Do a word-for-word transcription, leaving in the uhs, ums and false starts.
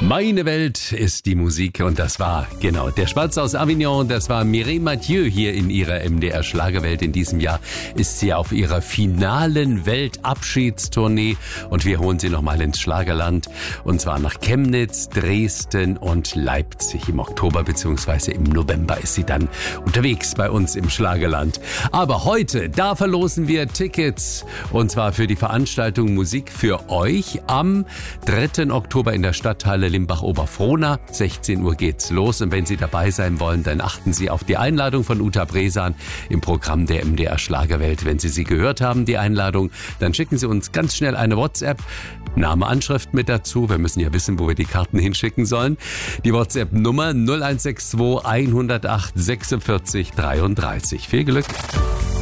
Meine Welt ist die Musik und das war, genau, der Spatz aus Avignon, das war Mireille Mathieu hier in ihrer M D R Schlagerwelt. In diesem Jahr ist sie auf ihrer finalen Weltabschiedstournee und wir holen sie nochmal ins Schlagerland und zwar nach Chemnitz, Dresden und Leipzig. Im Oktober bzw. im November ist sie dann unterwegs bei uns im Schlagerland. Aber heute, da verlosen wir Tickets und zwar für die Veranstaltung Musik für euch am dritten Oktober in der Stadthalle Limbach-Oberfrohna. sechzehn Uhr geht's los und wenn Sie dabei sein wollen, dann achten Sie auf die Einladung von Uta Bresan im Programm der M D R Schlagerwelt. Wenn Sie sie gehört haben, die Einladung, dann schicken Sie uns ganz schnell eine WhatsApp, Name, Anschrift mit dazu. Wir müssen ja wissen, wo wir die Karten hinschicken sollen. Die WhatsApp-Nummer null eins sechs zwei, eins null acht, sechs vier drei drei. Viel Glück!